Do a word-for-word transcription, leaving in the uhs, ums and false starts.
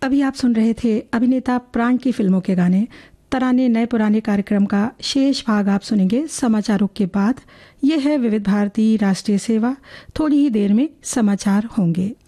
अभी आप सुन रहे थे अभिनेता प्राण की फिल्मों के गाने। तराने नए पुराने कार्यक्रम का शेष भाग आप सुनेंगे समाचारों के बाद। यह है विविध भारती राष्ट्रीय सेवा। थोड़ी ही देर में समाचार होंगे।